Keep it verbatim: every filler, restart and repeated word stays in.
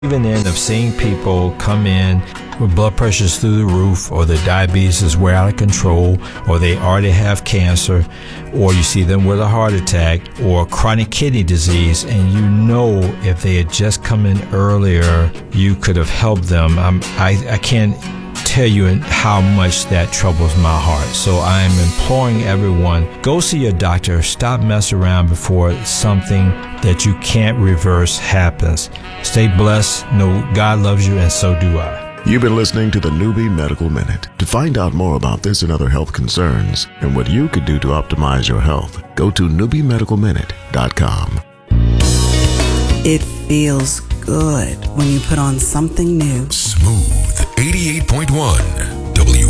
Even then, of seeing people come in with blood pressures through the roof, or their diabetes is way out of control, or they already have cancer, or you see them with a heart attack or chronic kidney disease, and you know if they had just come in earlier, you could have helped them. I'm, I, I can't tell you how much that troubles my heart. So I am imploring everyone, go see your doctor. Stop messing around before something that you can't reverse happens. Stay blessed. Know God loves you, and so do I. You've been listening to the Newbie Medical Minute. To find out more about this and other health concerns and what you could do to optimize your health, go to newbie medical minute dot com. It feels good when you put on something new. Smooth eighty-eight point one W